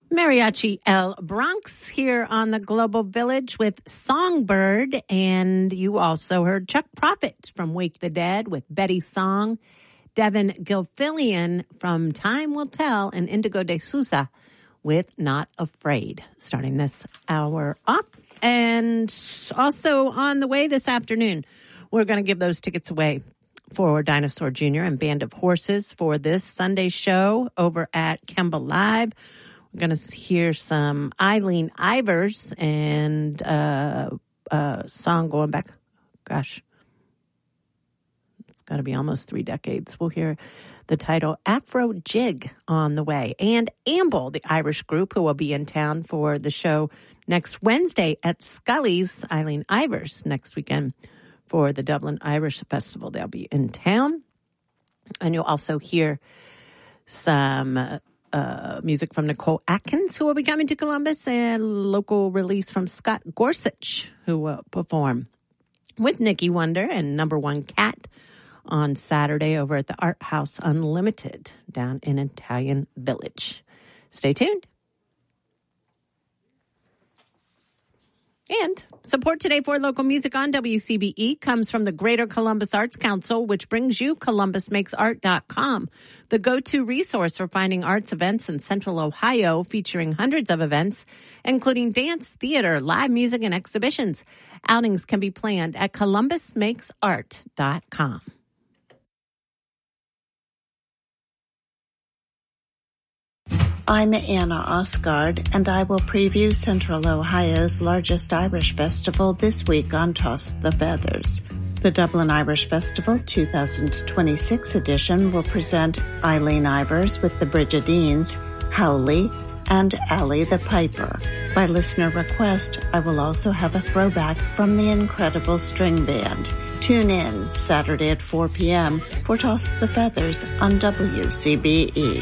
Mariachi El Bronx here on the Global Village with Songbird. And you also heard Chuck Prophet from Wake the Dead with Betty Song, Devin Gilfillian from Time Will Tell, and Indigo de Souza with Not Afraid, starting this hour off. And also on the way this afternoon, we're going to give those tickets away for Dinosaur Jr. and Band of Horses for this Sunday show over at Kemba Live. We're going to hear some Eileen Ivers and a song going back, gosh, it's got to be almost 3 decades. We'll hear the title Afro Jig on the way. And Amble, the Irish group who will be in town for the show next Wednesday at Scully's. Eileen Ivers next weekend for the Dublin Irish Festival. They'll be in town. And you'll also hear some music from Nicole Atkins, who will be coming to Columbus, and local release from Scott Gorsuch, who will perform with Nikki Wonder and Number One Cat on Saturday over at the Art House Unlimited down in Italian Village. Stay tuned. And support today for local music on WCBE comes from the Greater Columbus Arts Council, which brings you ColumbusMakesArt.com, the go-to resource for finding arts events in Central Ohio, featuring hundreds of events, including dance, theater, live music, and exhibitions. Outings can be planned at ColumbusMakesArt.com. I'm Anna Osgard, and I will preview Central Ohio's largest Irish festival this week on Toss the Feathers. The Dublin Irish Festival 2026 edition will present Eileen Ivers with the Brigidines, Howley, and Ally the Piper. By listener request, I will also have a throwback from the Incredible String Band. Tune in Saturday at 4 p.m. for Toss the Feathers on WCBE.